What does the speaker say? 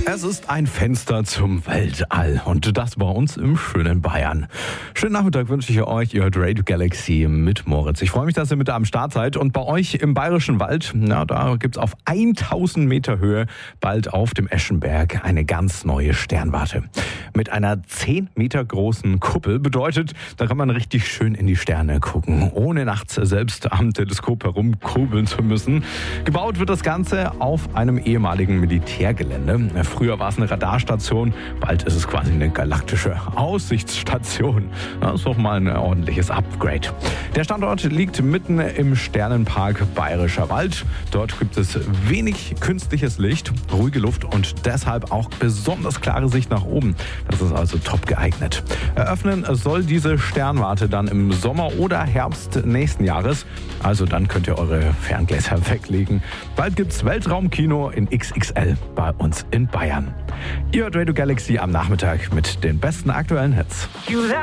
Es ist ein Fenster zum Weltall und das bei uns im schönen Bayern. Schönen Nachmittag wünsche ich euch, ihr hört Radio Galaxy mit Moritz. Ich freue mich, dass ihr mit am Start seid und bei euch im Bayerischen Wald, da gibt es auf 1000 Meter Höhe bald auf dem Eschenberg eine ganz neue Sternwarte. Mit einer 10 Meter großen Kuppel bedeutet, da kann man richtig schön in die Sterne gucken, ohne nachts selbst am Teleskop herumkurbeln zu müssen. Gebaut wird das Ganze auf einem ehemaligen Militärgelände. Früher war es eine Radarstation, bald ist es quasi eine galaktische Aussichtsstation. Das ist doch mal ein ordentliches Upgrade. Der Standort liegt mitten im Sternenpark Bayerischer Wald. Dort gibt es wenig künstliches Licht, ruhige Luft und deshalb auch besonders klare Sicht nach oben. Das ist also top geeignet. Eröffnen soll diese Sternwarte dann im Sommer oder Herbst nächsten Jahres. Also dann könnt ihr eure Ferngläser weglegen. Bald gibt's Weltraumkino in XXL bei uns in Bayern. Ihr hört Radio Galaxy am Nachmittag mit den besten aktuellen Hits.